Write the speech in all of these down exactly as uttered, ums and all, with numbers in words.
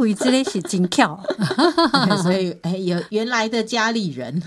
慧这个是真巧， 所以哎，有原来的家里人，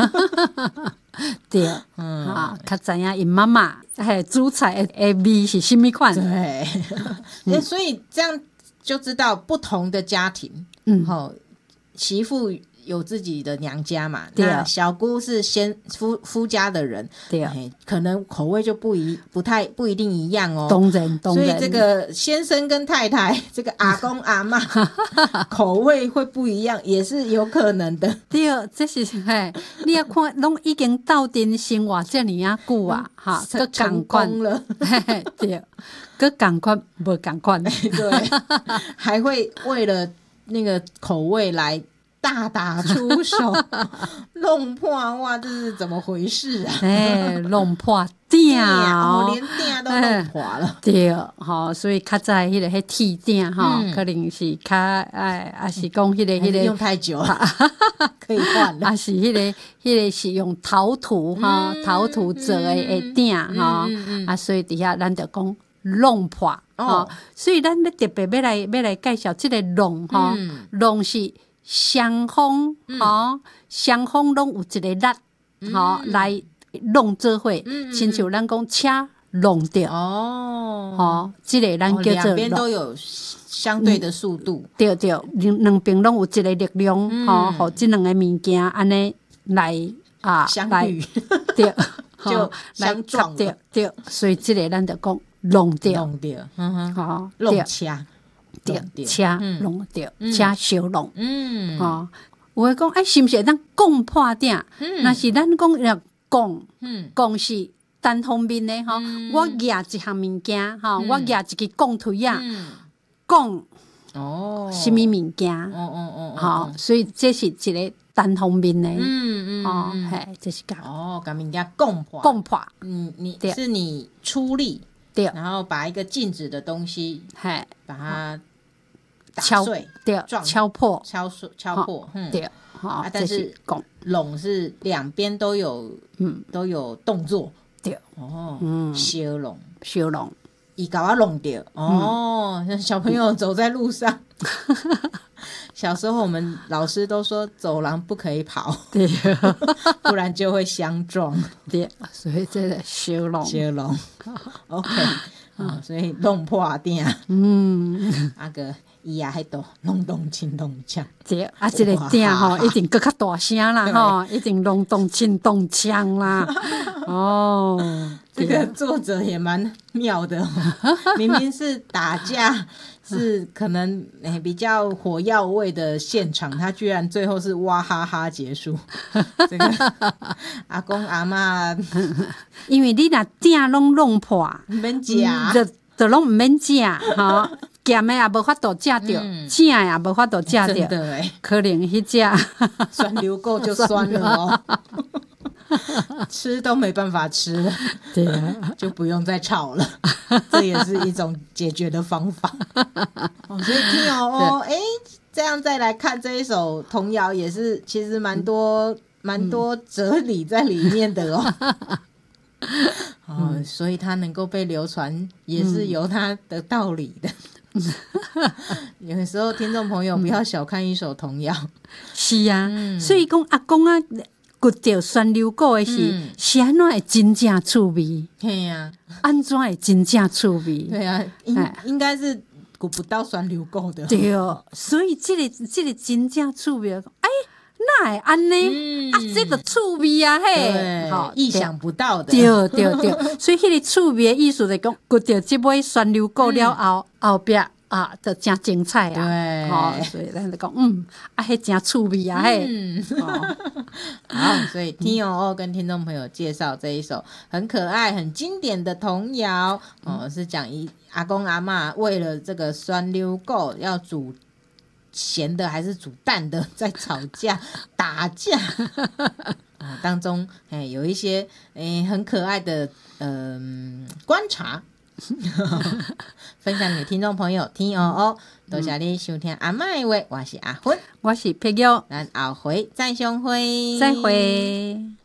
对，嗯啊，较知影因妈妈还煮菜的味是什么款， 对，嗯、所以这样就知道不同的家庭，嗯，好、哦，媳妇有自己的娘家嘛，那小姑是先夫夫家的人，对、欸，可能口味就不一不太不一定一样哦。 当然，当然， 所以这个先生跟太太，这个阿公阿嬷口味会不一样，也是有可能的。 对，这是嘿，你要看，拢已经斗阵生活这么啊久啊，哈、嗯， 都成功了， 对，搁同款无同款， 对，还会为了那个口味来。大打出手，弄破哇！这是怎么回事啊？ 哎，弄破鼎哦，连鼎都弄破了。 对，好，所以较早迄个迄铁鼎哈，可能是较哎，还是讲迄个迄个用太久了，可以换了。 还是迄个迄个是用陶土哈，陶土做的诶鼎哈，啊，所以底下咱就讲弄破哦。所以咱要特别要来要来介绍这个弄哈，弄是。双方吼，双方拢有一个力吼来弄做伙，亲像咱讲车弄着哦，吼，即个咱叫做两边都有相对的速度， 对对，两两边拢有一个力量吼，互即两个物件安尼来啊相遇， 对， 就相撞对对，所以即个咱就讲弄着， 弄着，嗯哼， 吼， 弄车。 对，车弄对，车小弄，嗯，哦，有诶讲，哎，是毋是会当讲破鼎？那是咱讲要讲，嗯，讲是单方面诶，吼，我举一项物件，吼，我举一个钢推啊，讲哦，什么物件？哦哦哦，好，所以这是一个单方面诶，嗯嗯，哦，嘿，这是讲哦，甲物件讲破， 讲破， 嗯，你是你出力。对，然后把一个静止的东西，嘿，把它打碎， 对，敲破， 敲碎，敲破，嗯， 对，好， 但是拢是两边都有，嗯，都有动作， 对， 哦，嗯，修拢， 修拢， 伊搞我弄掉，哦，像小朋友走在路上。小时候我们老师都说走廊不可以跑，对，不然就会相撞。 对，所以这个修拢修拢 ，OK， 啊，所以弄破鼎，嗯，啊个伊也喺度弄动轻动枪， 对，啊，这个鼎吼一定更较大声啦，吼，一定弄动轻动枪啦，哦， 这个作者也蛮妙的，明明是打架。是可能、欸、比较火药味的现场，他居然最后是哇哈哈结束。这个阿公阿嬷， 因为你若鼎拢弄破， 唔免食， 就就拢唔免食哈，咸的也无法度食着，正的也无法度食着， 真的哎， 可能迄只酸溜够就酸了哦。吃都没办法吃了，对啊，就不用再炒了，这也是一种解决的方法。哦、所以听哦哦，哎，这样再来看这一首童谣，也是其实蛮多蛮、嗯、多哲理在里面的哦。哦，嗯、所以它能够被流传，也是有它的道理的。嗯、有时候听众朋友不要小看一首童谣， 是啊，嗯、所以讲阿公啊。掘到酸溜果的是，嗯、是安怎会真正趣味？ 嘿呀、 啊，安怎会真正趣味？ 对啊，应应该是掘不到酸溜果的。 对哦，所以这个这个真正趣味，哎，哪会安呢？嗯、啊，这个趣味啊，嘿， 好，意想不到的。 对对对，所以迄个趣味的意思就是讲，掘到这杯酸溜果了后，嗯、后壁。啊，就真精彩啊！ 对， 哦，所以咱就讲，嗯，啊，迄真趣味啊，嘿、嗯哦。好，所以听友哦跟听众朋友介绍这一首很可爱、很经典的童谣哦，是讲一阿公阿嬷为了这个酸溜果要煮咸的还是煮淡的，在吵架打架。啊，当中哎有一些哎很可爱的嗯、呃、观察。分享给听众朋友听哦哦，多谢你收听阿嬷的话，我是阿芬， 我是佩玉， 咱后回再相会， 再会。